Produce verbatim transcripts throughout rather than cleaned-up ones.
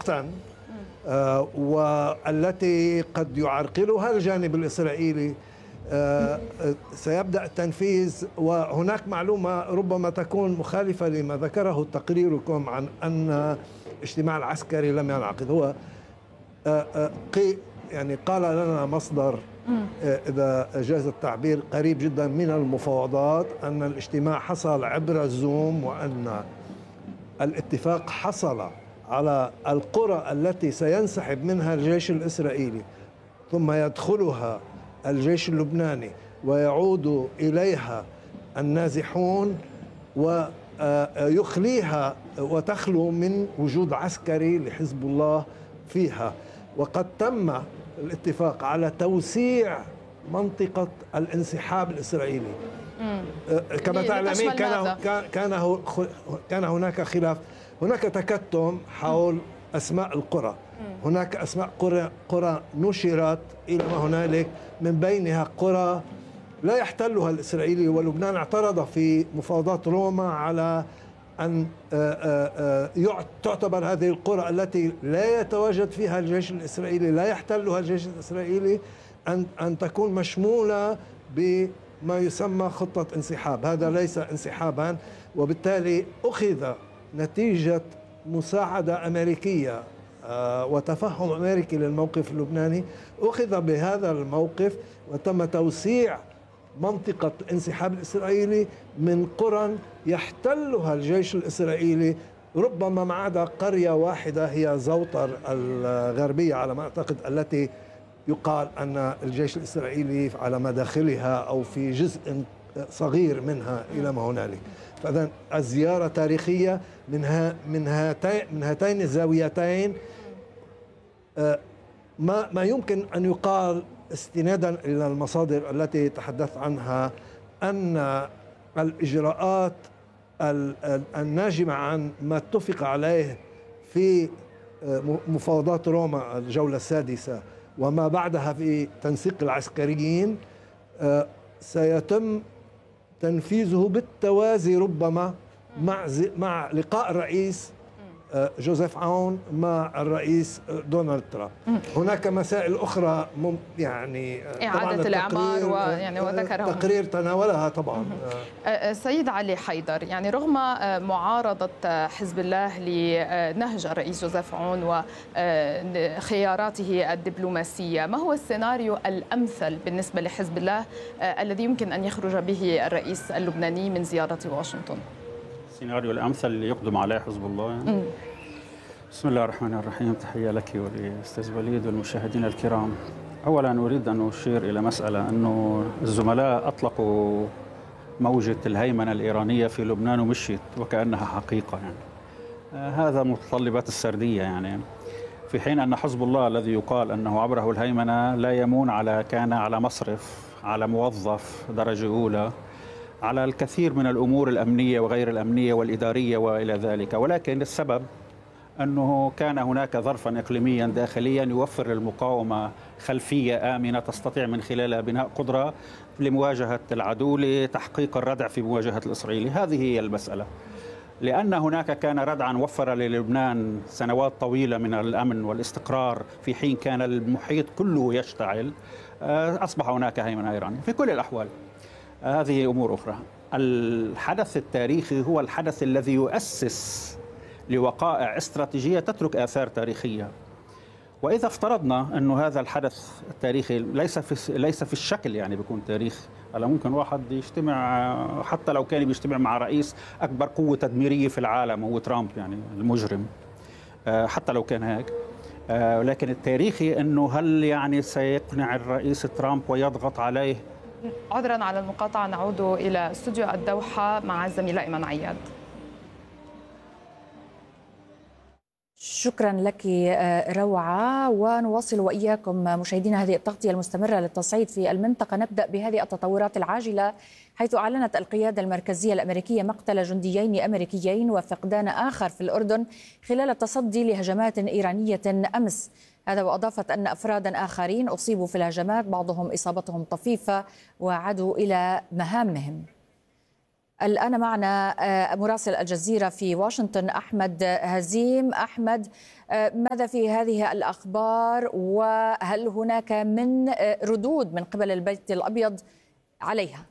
مؤقتا والتي قد يعرقلها الجانب الإسرائيلي سيبدأ التنفيذ. وهناك معلومة ربما تكون مخالفة لما ذكره تقريركم عن أن الاجتماع العسكري لم ينعقد. هو يعني قال لنا مصدر إذا جاز التعبير قريب جدا من المفاوضات أن الاجتماع حصل عبر الزوم، وأن الاتفاق حصل على القرى التي سينسحب منها الجيش الإسرائيلي ثم يدخلها الجيش اللبناني ويعود إليها النازحون ويخليها وتخلو من وجود عسكري لحزب الله فيها. وقد تم الاتفاق على توسيع منطقة الانسحاب الإسرائيلي. مم. كما تعلمين كان كان كان هناك خلاف، هناك تكتم حول أسماء القرى. مم. هناك أسماء قرى قرى نشرت إلى ما هنالك، من بينها قرى لا يحتلها الإسرائيلي، ولبنان اعترض في مفاوضات روما على أن تعتبر هذه القرى التي لا يتواجد فيها الجيش الإسرائيلي، لا يحتلها الجيش الإسرائيلي، أن أن تكون مشمولة بما يسمى خطة انسحاب. هذا ليس انسحابا، وبالتالي أخذ نتيجة مساعدة أمريكية وتفهم أمريكي للموقف اللبناني، أخذ بهذا الموقف وتم توسيع منطقة الانسحاب الإسرائيلي من قرى يحتلها الجيش الإسرائيلي، ربما ما عدا قرية واحدة هي زوطر الغربية على ما أعتقد، التي يقال أن الجيش الإسرائيلي على مداخلها أو في جزء صغير منها إلى ما هنالك. فإذن الزيارة تاريخية من من هاتين من هاتين الزاويتين. ما ما يمكن أن يقال استنادا إلى المصادر التي تحدثت عنها أن الإجراءات الناجمة عن ما اتفق عليه في مفاوضات روما الجولة السادسة وما بعدها في تنسيق العسكريين سيتم تنفيذه بالتوازي، ربما مع مع لقاء الرئيس جوزيف عون مع الرئيس دونالد ترامب. هناك مسائل أخرى يعني إعادة الإعمار ويعني وذكرهم تقرير تناولها طبعا. سيد علي حيدر، يعني رغم معارضة حزب الله لنهج الرئيس جوزيف عون وخياراته الدبلوماسية، ما هو السيناريو الأمثل بالنسبة لحزب الله الذي يمكن أن يخرج به الرئيس اللبناني من زيارة واشنطن؟ السيناريو الأمثل اللي يقدم عليه حزب الله يعني. م. بسم الله الرحمن الرحيم. تحية لك ولأستاذ وليد والمشاهدين الكرام. أولا أريد أن أشير إلى مسألة أنه الزملاء أطلقوا موجة الهيمنة الإيرانية في لبنان ومشيت وكأنها حقيقة يعني. آه هذا متطلبات السردية يعني، في حين أن حزب الله الذي يقال أنه عبره الهيمنة لا يمون على كان على مصرف، على موظف درجة أولى، على الكثير من الأمور الأمنية وغير الأمنية والإدارية وإلى ذلك، ولكن السبب أنه كان هناك ظرفا إقليميا داخليا يوفر للمقاومة خلفية آمنة تستطيع من خلالها بناء قدرة لمواجهة العدو لتحقيق الردع في مواجهة الإسرائيلي. هذه هي المسألة، لأن هناك كان ردعا وفر للبنان سنوات طويلة من الأمن والاستقرار، في حين كان المحيط كله يشتعل. أصبح هناك هيمنة إيرانية في كل الأحوال. هذه أمور أخرى. الحدث التاريخي هو الحدث الذي يؤسس لوقائع استراتيجية تترك آثار تاريخية. وإذا افترضنا أنه هذا الحدث التاريخي ليس في ليس في الشكل يعني بيكون تاريخ، هلا ممكن واحد يجتمع حتى لو كان بيجتمع مع رئيس أكبر قوة تدميرية في العالم هو ترامب يعني المجرم، حتى لو كان هيك، لكن التاريخي أنه هل يعني سيقنع الرئيس ترامب ويضغط عليه. عذرا على المقاطعة، نعود إلى استوديو الدوحة مع الزميلة إيمان عياد. شكرا لك روعة، ونواصل وإياكم مشاهدينا هذه التغطية المستمرة للتصعيد في المنطقة. نبدأ بهذه التطورات العاجلة، حيث أعلنت القيادة المركزية الأمريكية مقتل جنديين أمريكيين وفقدان آخر في الأردن خلال التصدي لهجمات إيرانية أمس. هذا وأضافت أن أفرادا آخرين أصيبوا في الهجمات، بعضهم إصابتهم طفيفة وعادوا إلى مهامهم. الآن معنا مراسل الجزيرة في واشنطن أحمد هزيم. أحمد، ماذا في هذه الأخبار وهل هناك من ردود من قبل البيت الأبيض عليها؟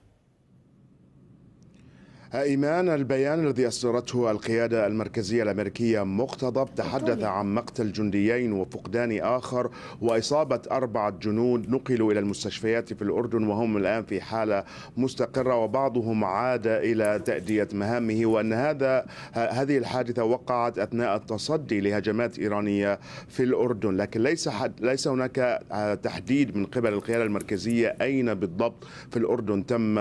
إيمان، البيان الذي أصدرته القيادة المركزية الأمريكية مقتضب تحدث عن مقتل جنديين وفقدان آخر وإصابة أربعة جنود نقلوا إلى المستشفيات في الأردن وهم الآن في حالة مستقرة وبعضهم عاد إلى تأدية مهامه، وأن هذا هذه الحادثة وقعت أثناء التصدي لهجمات إيرانية في الأردن. لكن ليس ليس هناك تحديد من قبل القيادة المركزية أين بالضبط في الأردن تم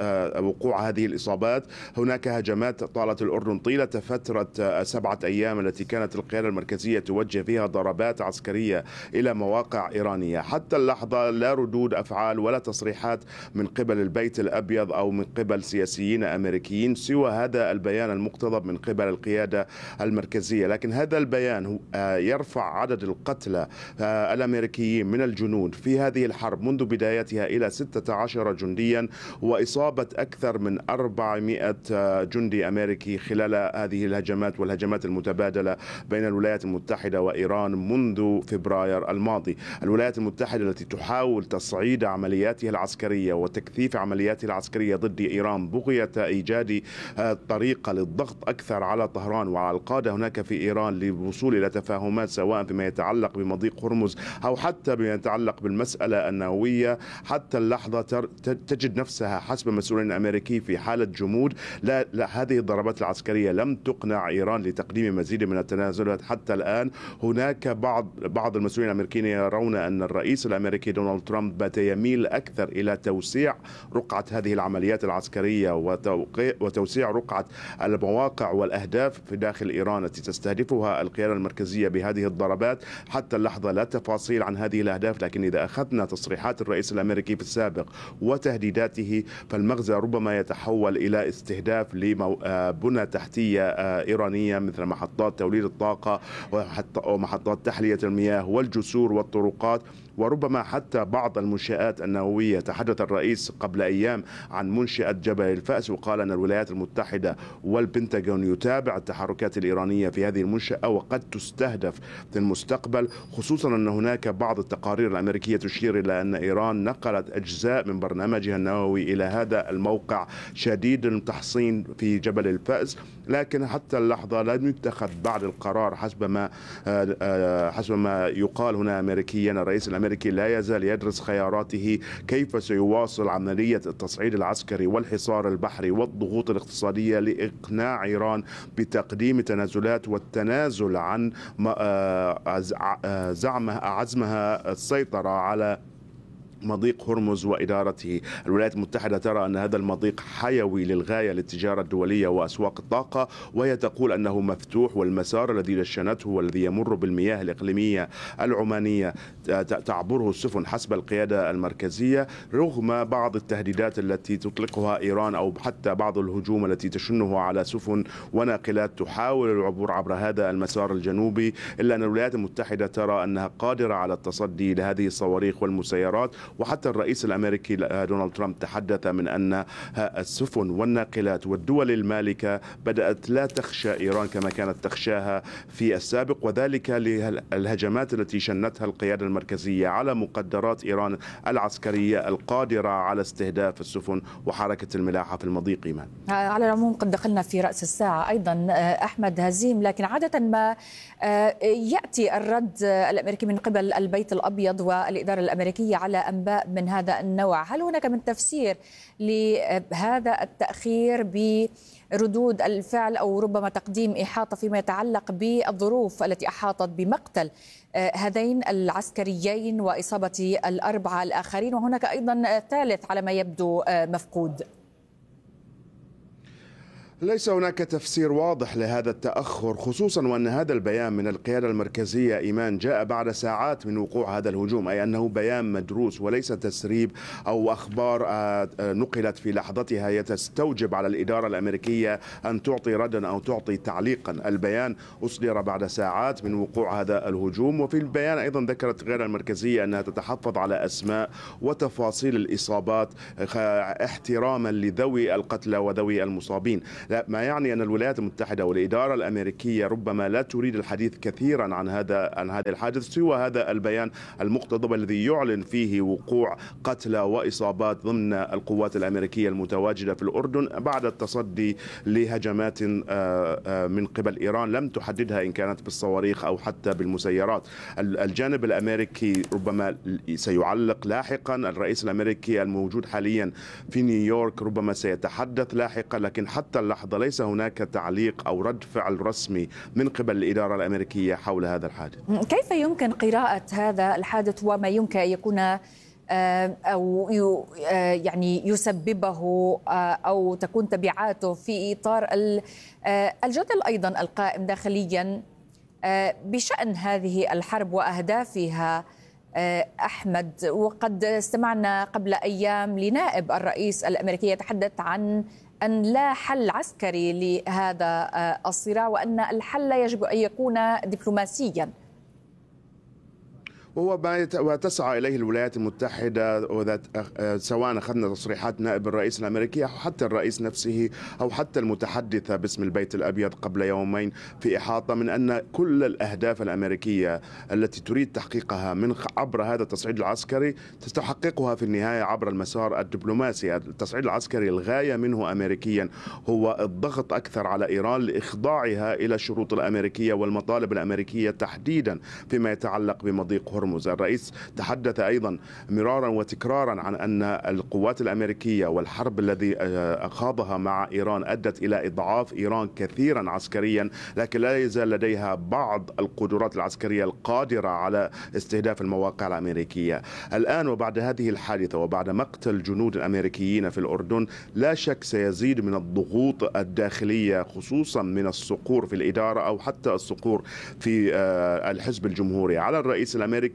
وقوع هذه الإصابات. هناك هجمات طالت الأردن طيلة فترة سبعة أيام التي كانت القيادة المركزية توجه فيها ضربات عسكرية إلى مواقع إيرانية. حتى اللحظة لا ردود أفعال ولا تصريحات من قبل البيت الأبيض أو من قبل سياسيين أمريكيين سوى هذا البيان المقتضب من قبل القيادة المركزية. لكن هذا البيان يرفع عدد القتلى الأمريكيين من الجنود في هذه الحرب منذ بدايتها إلى ستة عشر جنديا وإصابة أكثر من أربعمائة جندي أمريكي خلال هذه الهجمات والهجمات المتبادلة بين الولايات المتحدة وإيران منذ فبراير الماضي. الولايات المتحدة التي تحاول تصعيد عملياتها العسكرية وتكثيف عملياتها العسكرية ضد إيران بغية إيجاد طريقة للضغط أكثر على طهران وعلى القادة هناك في إيران للوصول إلى تفاهمات سواء فيما يتعلق بمضيق هرمز أو حتى بما يتعلق بالمسألة النووية. حتى اللحظة تجد نفسها حسب مسؤولين أمريكي في حالة جمود. لا, لا هذه الضربات العسكرية لم تقنع إيران لتقديم مزيد من التنازلات حتى الآن. هناك بعض بعض المسؤولين الأمريكيين يرون أن الرئيس الأمريكي دونالد ترامب بات يميل أكثر إلى توسيع رقعة هذه العمليات العسكرية وتوسيع رقعة المواقع والأهداف في داخل إيران التي تستهدفها القيادة المركزية بهذه الضربات. حتى اللحظة لا تفاصيل عن هذه الأهداف، لكن إذا أخذنا تصريحات الرئيس الأمريكي في السابق وتهديداته فالمغزى ربما يتحول إلى استهداف لبنى تحتية إيرانية مثل محطات توليد الطاقة ومحطات تحلية المياه والجسور والطرقات وربما حتى بعض المنشآت النووية. تحدث الرئيس قبل أيام عن منشأة جبل الفأس وقال أن الولايات المتحدة والبنتاغون يتابع التحركات الإيرانية في هذه المنشأة وقد تستهدف في المستقبل، خصوصا أن هناك بعض التقارير الأمريكية تشير إلى أن إيران نقلت أجزاء من برنامجها النووي إلى هذا الموقع شديد التحصين في جبل الفأس. لكن حتى اللحظة لم يتخذ بعد القرار حسب ما حسب ما يقال هنا أمريكيا. الرئيس الأمريكي لا يزال يدرس خياراته كيف سيواصل عملية التصعيد العسكري والحصار البحري والضغوط الاقتصادية لإقناع إيران بتقديم تنازلات والتنازل عن زعمها عزمها السيطرة على مضيق هرمز وإدارته. الولايات المتحدة ترى أن هذا المضيق حيوي للغاية للتجارة الدولية وأسواق الطاقة، وهي تقول أنه مفتوح والمسار الذي دشنته والذي يمر بالمياه الإقليمية العمانية تعبره السفن حسب القيادة المركزية، رغم بعض التهديدات التي تطلقها إيران أو حتى بعض الهجوم التي تشنه على سفن وناقلات تحاول العبور عبر هذا المسار الجنوبي. إلا أن الولايات المتحدة ترى أنها قادرة على التصدي لهذه الصواريخ والمسيرات. وحتى الرئيس الأمريكي دونالد ترامب تحدث من أن السفن والناقلات والدول المالكة بدأت لا تخشى إيران كما كانت تخشاها في السابق، وذلك للهجمات التي شنتها القيادة المركزية على مقدرات إيران العسكرية القادرة على استهداف السفن وحركة الملاحة في المضيق. إيمان، على العموم قد دخلنا في رأس الساعة أيضا أحمد هزيم، لكن عادة ما يأتي الرد الأمريكي من قبل البيت الأبيض والإدارة الأمريكية على أنباء من هذا النوع. هل هناك من تفسير لهذا التأخير بردود الفعل أو ربما تقديم إحاطة فيما يتعلق بالظروف التي أحاطت بمقتل هذين العسكريين وإصابة الأربعة الآخرين، وهناك أيضا ثالث على ما يبدو مفقود؟ ليس هناك تفسير واضح لهذا التأخر، خصوصا وأن هذا البيان من القيادة المركزية إيمان جاء بعد ساعات من وقوع هذا الهجوم، أي أنه بيان مدروس وليس تسريب أو أخبار نقلت في لحظتها يستوجب على الإدارة الأمريكية أن تعطي ردا أو تعطي تعليقا. البيان أصدر بعد ساعات من وقوع هذا الهجوم، وفي البيان أيضا ذكرت القيادة المركزية أنها تتحفظ على أسماء وتفاصيل الإصابات احتراما لذوي القتلى وذوي المصابين. لا، ما يعني أن الولايات المتحدة والإدارة الأمريكية ربما لا تريد الحديث كثيرا عن هذا عن هذا الحادث سوى هذا البيان المقتضب الذي يعلن فيه وقوع قتلى وإصابات ضمن القوات الأمريكية المتواجدة في الأردن بعد التصدي لهجمات من قبل إيران لم تحددها إن كانت بالصواريخ أو حتى بالمسيرات. الجانب الأمريكي ربما سيعلق لاحقا، الرئيس الأمريكي الموجود حاليا في نيويورك ربما سيتحدث لاحقا، لكن حتى اللحظة ليس هناك تعليق أو رد فعل رسمي من قبل الإدارة الأمريكية حول هذا الحادث. كيف يمكن قراءة هذا الحادث وما يمكن أن يكون أو يعني يسببه أو تكون تبعاته في إطار الجدل أيضا القائم داخليا بشأن هذه الحرب وأهدافها؟ أحمد، وقد استمعنا قبل أيام لنائب الرئيس الأمريكي يتحدث عن أن لا حل عسكري لهذا الصراع وأن الحل يجب أن يكون دبلوماسيا. وهو ما تسعى إليه الولايات المتحدة، سواء أخذنا تصريحات نائب الرئيس الأمريكي أو حتى الرئيس نفسه أو حتى المتحدثة باسم البيت الأبيض قبل يومين في إحاطة من أن كل الأهداف الأمريكية التي تريد تحقيقها من عبر هذا التصعيد العسكري تستحققها في النهاية عبر المسار الدبلوماسي. التصعيد العسكري الغاية منه أمريكيا هو الضغط أكثر على إيران لإخضاعها إلى الشروط الأمريكية والمطالب الأمريكية تحديدا فيما يتعلق بمضيق هرمز. الرئيس تحدث أيضا مرارا وتكرارا عن أن القوات الأمريكية والحرب الذي أخاضها مع إيران أدت إلى إضعاف إيران كثيرا عسكريا، لكن لا يزال لديها بعض القدرات العسكرية القادرة على استهداف المواقع الأمريكية. الآن وبعد هذه الحادثة وبعد مقتل جنود الأمريكيين في الأردن لا شك سيزيد من الضغوط الداخلية، خصوصا من الصقور في الإدارة أو حتى الصقور في الحزب الجمهوري على الرئيس الأمريكي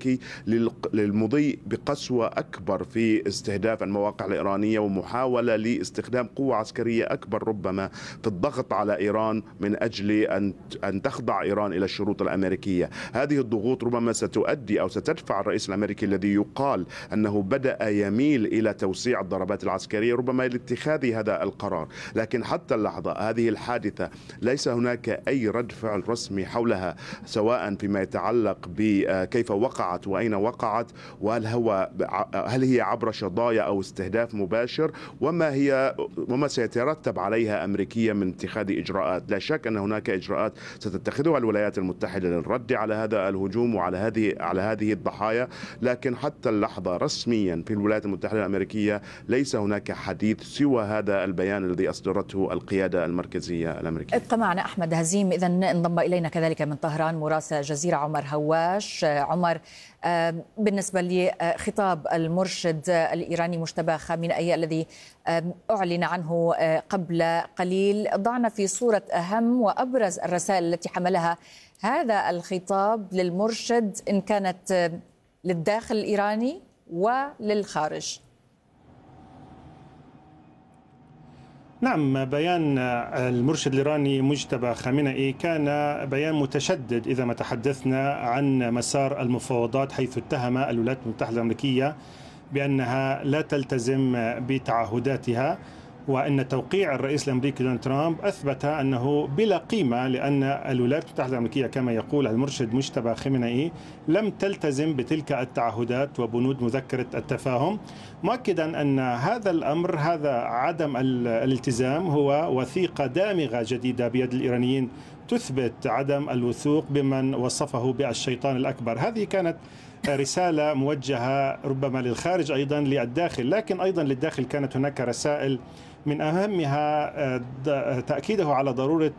للمضي بقسوة أكبر في استهداف المواقع الإيرانية ومحاولة لاستخدام قوة عسكرية أكبر ربما في الضغط على إيران من أجل أن أن تخضع إيران إلى الشروط الأمريكية. هذه الضغوط ربما ستؤدي أو ستدفع الرئيس الأمريكي الذي يقال أنه بدأ يميل إلى توسيع الضربات العسكرية ربما لاتخاذ هذا القرار، لكن حتى اللحظة هذه الحادثة ليس هناك أي رد فعل رسمي حولها، سواء فيما يتعلق بكيف وقع وأين وقعت، وهل هو هل هي عبر شظايا أو استهداف مباشر، وما هي وما سيترتب عليها أمريكيا من اتخاذ إجراءات. لا شك أن هناك إجراءات ستتخذها الولايات المتحدة للرد على هذا الهجوم وعلى هذه على هذه الضحايا، لكن حتى اللحظة رسميا في الولايات المتحدة الأمريكية ليس هناك حديث سوى هذا البيان الذي أصدرته القيادة المركزية الأمريكية. ابقى معنا أحمد هزيم. إذا انضم إلينا كذلك من طهران مراسل الجزيرة عمر هواش. عمر، بالنسبة لخطاب المرشد الإيراني مجتبى خامنئي الذي أعلن عنه قبل قليل، ضعنا في صورة أهم وأبرز الرسائل التي حملها هذا الخطاب للمرشد إن كانت للداخل الإيراني وللخارج. نعم، بيان المرشد الإيراني مجتبى خامنئي كان بيان متشدد إذا ما تحدثنا عن مسار المفاوضات، حيث اتهم الولايات المتحدة الأمريكية بأنها لا تلتزم بتعهداتها، وأن توقيع الرئيس الأمريكي دونالد ترامب أثبت أنه بلا قيمة، لأن الولايات المتحدة الأمريكية كما يقول المرشد مجتبى خامنئي لم تلتزم بتلك التعهدات وبنود مذكرة التفاهم، مؤكدا أن هذا الأمر هذا عدم الالتزام هو وثيقة دامغة جديدة بيد الإيرانيين تثبت عدم الوثوق بمن وصفه بالشيطان الأكبر. هذه كانت رسالة موجهة ربما للخارج أيضا للداخل، لكن أيضا للداخل كانت هناك رسائل من أهمها تأكيده على ضرورة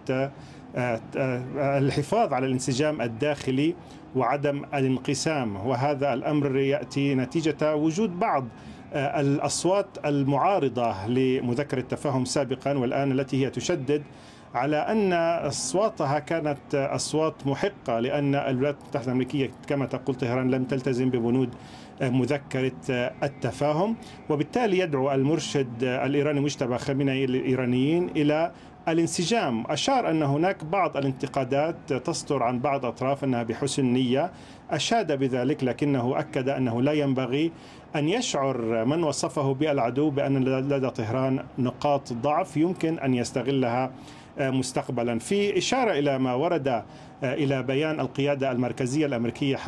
الحفاظ على الانسجام الداخلي وعدم الانقسام، وهذا الأمر يأتي نتيجة وجود بعض الأصوات المعارضة لمذكرة التفاهم سابقا والآن التي هي تشدد على أن أصواتها كانت أصوات محقة، لأن الولايات المتحدة الأمريكية كما تقول طهران لم تلتزم ببنود مذكرة التفاهم، وبالتالي يدعو المرشد الإيراني مجتبى خامنئي الإيرانيين إلى الانسجام. أشار أن هناك بعض الانتقادات تصدر عن بعض أطراف أنها بحسن نية، أشاد بذلك، لكنه أكد أنه لا ينبغي أن يشعر من وصفه بالعدو بأن لدى طهران نقاط ضعف يمكن أن يستغلها مستقبلا. في إشارة إلى ما ورد إلى بيان القيادة المركزية الأمريكية